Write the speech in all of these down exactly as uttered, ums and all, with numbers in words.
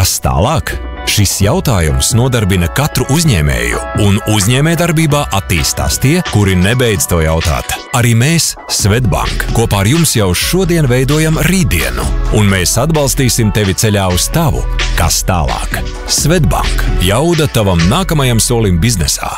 Kas tālāk? Šis jautājums nodarbina katru uzņēmēju, un uzņēmējdarbībā attīstās tie, kuri nebeidz to jautāt. Arī mēs, Swedbank, kopā ar jums jau šodien veidojam rītdienu, un mēs atbalstīsim tevi ceļā uz tavu, kas tālāk. Swedbank – jauda tavam nākamajam solim biznesā.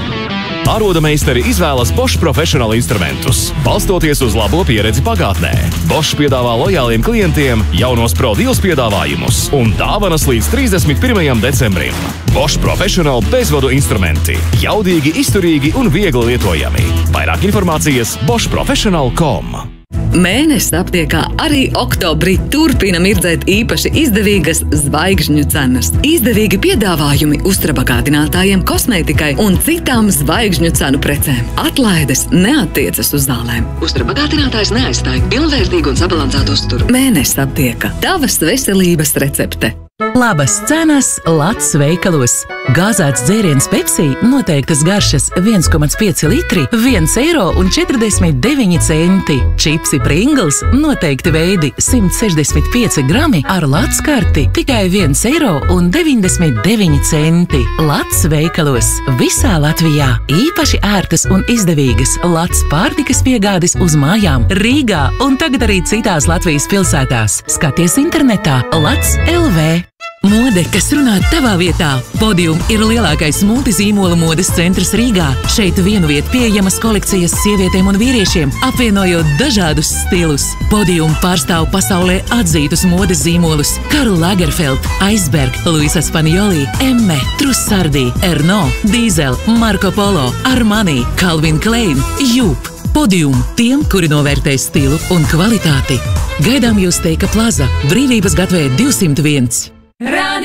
Aroda meistari izvēlas Bosch Professional instrumentus, balstoties uz labo pieredzi pagātnē. Bosch piedāvā lojāliem klientiem jaunos Pro Deals piedāvājumus un dāvanas līdz trīsdesmit pirmajam decembrim. Bosch Professional bezvadu instrumenti. Jaudīgi, izturīgi un viegli lietojami. Vairāk informācijas bosch professional dot com. Mēnesis aptiekā arī oktobrī turpina mirdzēt īpaši izdevīgas zvaigžņu cenas. Izdevīgi piedāvājumi uztrabagātinātājiem, kosmētikai un citām zvaigžņu cenu precēm. Atlaides neattiecas uz zālēm. Uztrabagātinātājs neaizstāja pilnvērtīgu un sabalansētu uzturu. Mēnesis aptiekā. Tavas veselības recepte. Labas cenas Lats veikalos. Gāzēts dzēriens Pepsi noteiktas garšas viens komats pieci litri, viens eiro un četrdesmit deviņi centi. Čipsi Pringles noteikti veidi simt sešdesmit pieci grami ar Lats karti tikai viens eiro un deviņdesmit deviņi centi. Lats veikalos visā Latvijā. Īpaši ērtas un izdevīgas Lats pārtikas piegādes uz mājām Rīgā un tagad arī citās Latvijas pilsētās. Skaties internetā Lats L V. Mode, kas runā tavā vietā. Podium ir lielākais multizīmola modes centrs Rīgā. Šeit vienu vietu pieejamas kolekcijas sievietēm un vīriešiem, apvienojot dažādus stilus. Podium pārstāv pasaulē atzītus modes zīmolus Karl Lagerfeld, Iceberg, Luisa Spanioli, Emme, Trussardi, Erno, Diesel, Marco Polo, Armani, Calvin Klein, Jup. Podium tiem, kuri novērtē stilu un kvalitāti. Gaidām jūs Teika Plaza, Brīvības gatavē divsimt viens.